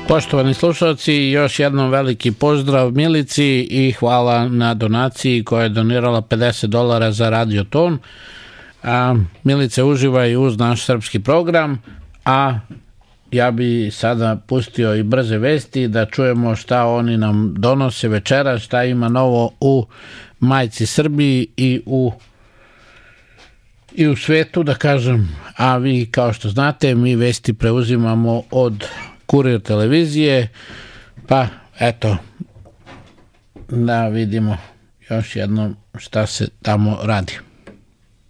Poštovani slušalci, još jednom veliki pozdrav Milici i hvala na donaciji koja je donirala $50 za Radioton. Milice, uživaj uz naš srpski program, a ja bi sada pustio i brze vesti da čujemo šta oni nam donose večera, šta ima novo u majci Srbiji i u svetu, da kažem. A vi, kao što znate, mi vesti preuzimamo od Kurir televizije, pa eto, da vidimo još jednom šta se tamo radi.